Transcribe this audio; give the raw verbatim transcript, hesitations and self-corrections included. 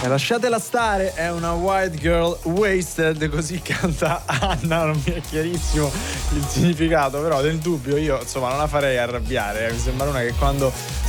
Lasciatela stare, è una white girl wasted, così canta Anna. Non mi è chiarissimo il significato, però nel dubbio io insomma non la farei arrabbiare, eh. Mi sembra una che quando